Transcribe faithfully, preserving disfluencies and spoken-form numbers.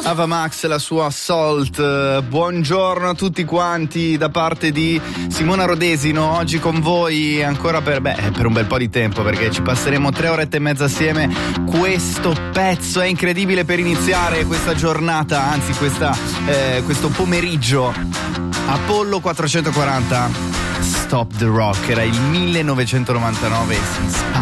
Ava Max, la sua Salt. Buongiorno a tutti quanti da parte di Simona Rodesino, oggi con voi ancora per, beh, per un bel po' di tempo, perché ci passeremo tre orette e mezza assieme. Questo pezzo è incredibile per iniziare questa giornata, anzi questa, eh, questo pomeriggio. Apollo quattrocentoquaranta, Stop the Rock, era il millenovecentonovantanove e si spara